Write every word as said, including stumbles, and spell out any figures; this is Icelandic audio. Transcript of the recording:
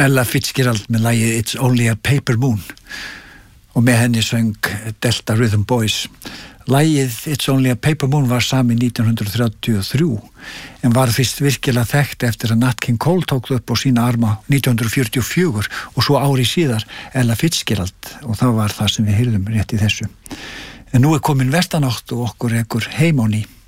Ella Fitzgerald með lagið It's Only a Paper Moon og með henni söng Delta Rhythm Boys. Lagið It's Only a Paper Moon var samið nítján hundrað þrjátíu og þrjú en var fyrst virkilega þekkt eftir að Nat King Cole tók það upp á sína arma nítján hundrað fjörutíu og fjögur og svo ári síðar Ella Fitzgerald og það var það sem við heyrðum rétt í þessu. En nú er komin vestanátt og okkur ekkur heim á ný.